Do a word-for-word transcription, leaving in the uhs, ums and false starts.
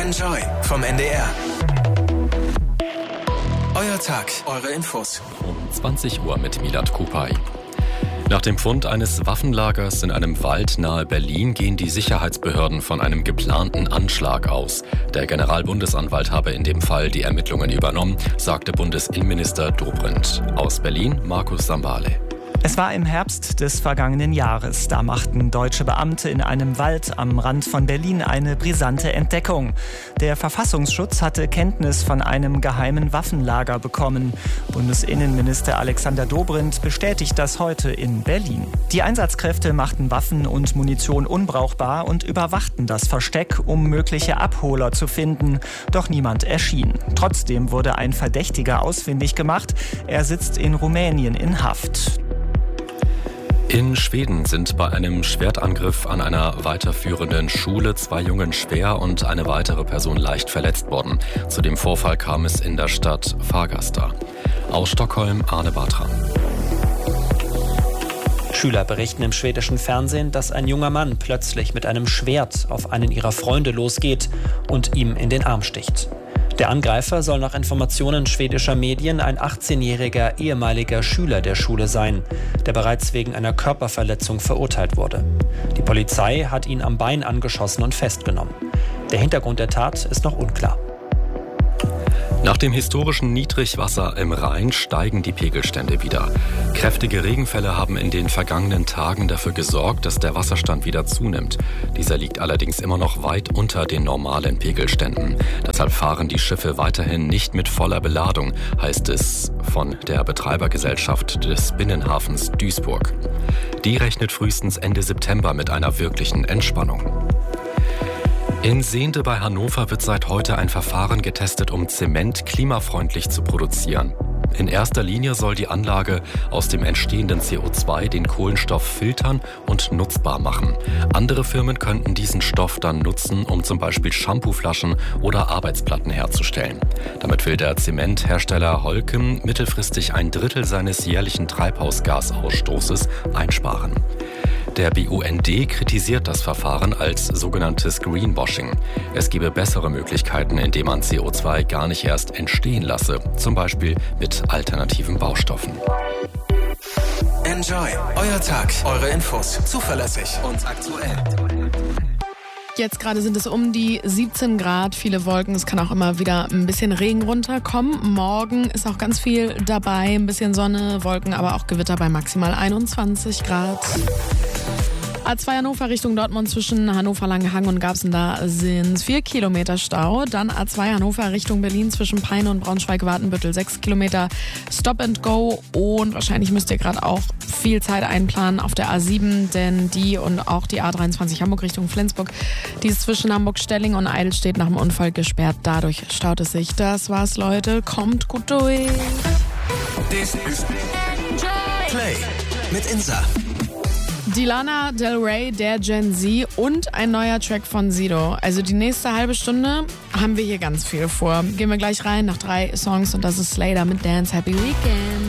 Enjoy vom N D R. Euer Tag, eure Infos. Um zwanzig Uhr mit Milad Kupay. Nach dem Fund eines Waffenlagers in einem Wald nahe Berlin gehen die Sicherheitsbehörden von einem geplanten Anschlag aus. Der Generalbundesanwalt habe in dem Fall die Ermittlungen übernommen, sagte Bundesinnenminister Dobrindt. Aus Berlin Markus Sambale. Es war im Herbst des vergangenen Jahres. Da machten deutsche Beamte in einem Wald am Rand von Berlin eine brisante Entdeckung. Der Verfassungsschutz hatte Kenntnis von einem geheimen Waffenlager bekommen. Bundesinnenminister Alexander Dobrindt bestätigt das heute in Berlin. Die Einsatzkräfte machten Waffen und Munition unbrauchbar und überwachten das Versteck, um mögliche Abholer zu finden. Doch niemand erschien. Trotzdem wurde ein Verdächtiger ausfindig gemacht. Er sitzt in Rumänien in Haft. In Schweden sind bei einem Schwertangriff an einer weiterführenden Schule zwei Jungen schwer und eine weitere Person leicht verletzt worden. Zu dem Vorfall kam es in der Stadt Fagersta. Aus Stockholm Arne Bartram. Schüler berichten im schwedischen Fernsehen, dass ein junger Mann plötzlich mit einem Schwert auf einen ihrer Freunde losgeht und ihm in den Arm sticht. Der Angreifer soll nach Informationen schwedischer Medien ein achtzehnjähriger ehemaliger Schüler der Schule sein, der bereits wegen einer Körperverletzung verurteilt wurde. Die Polizei hat ihn am Bein angeschossen und festgenommen. Der Hintergrund der Tat ist noch unklar. Nach dem historischen Niedrigwasser im Rhein steigen die Pegelstände wieder. Kräftige Regenfälle haben in den vergangenen Tagen dafür gesorgt, dass der Wasserstand wieder zunimmt. Dieser liegt allerdings immer noch weit unter den normalen Pegelständen. Deshalb fahren die Schiffe weiterhin nicht mit voller Beladung, heißt es von der Betreibergesellschaft des Binnenhafens Duisburg. Die rechnet frühestens Ende September mit einer wirklichen Entspannung. In Sehnde bei Hannover wird seit heute ein Verfahren getestet, um Zement klimafreundlich zu produzieren. In erster Linie soll die Anlage aus dem entstehenden C O zwei den Kohlenstoff filtern und nutzbar machen. Andere Firmen könnten diesen Stoff dann nutzen, um zum Beispiel Shampooflaschen oder Arbeitsplatten herzustellen. Damit will der Zementhersteller Holcim mittelfristig ein Drittel seines jährlichen Treibhausgasausstoßes einsparen. Der B U N D kritisiert das Verfahren als sogenanntes Greenwashing. Es gebe bessere Möglichkeiten, indem man C O zwei gar nicht erst entstehen lasse, zum Beispiel mit alternativen Baustoffen. Enjoy, euer Tag, eure Infos, zuverlässig und aktuell. Jetzt gerade sind es um die siebzehn Grad, viele Wolken, es kann auch immer wieder ein bisschen Regen runterkommen. Morgen ist auch ganz viel dabei, ein bisschen Sonne, Wolken, aber auch Gewitter bei maximal einundzwanzig Grad. A zwei Hannover Richtung Dortmund zwischen Hannover-Langenhagen und Garbsen, da sind vier Kilometer Stau. Dann A zwei Hannover Richtung Berlin zwischen Peine und Braunschweig-Wartenbüttel sechs Kilometer Stop and Go. Und wahrscheinlich müsst ihr gerade auch viel Zeit einplanen auf der A sieben, denn die und auch die A dreiundzwanzig Hamburg Richtung Flensburg, die ist zwischen Hamburg-Stelling und Eidelstedt nach dem Unfall gesperrt. Dadurch staut es sich. Das war's, Leute. Kommt gut durch. This is Play mit Insa. Die Lana Del Rey, der Gen Z und ein neuer Track von Sido. Also die nächste halbe Stunde haben wir hier ganz viel vor. Gehen wir gleich rein nach drei Songs und das ist Slater mit Dance Happy Weekend.